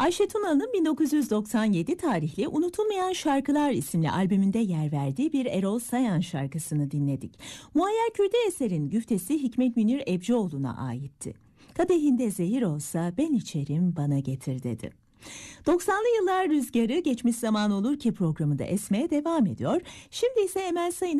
Ayşe Tunalı'nın 1997 tarihli Unutulmayan Şarkılar isimli albümünde yer verdiği bir Erol Sayan şarkısını dinledik. Muayyer Kürdi eserin güftesi Hikmet Münir Ebcioğlu'na aitti. Kadehinde zehir olsa ben içerim bana getir dedi. 90'lı yıllar rüzgarı geçmiş zaman olur ki programında esmeye devam ediyor. Şimdi ise Emel Sayın'ın